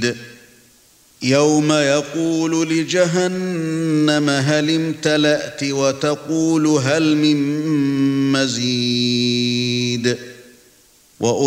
شديد يوم يقول لجهنم هل امتلأت وتقول هل من مزيد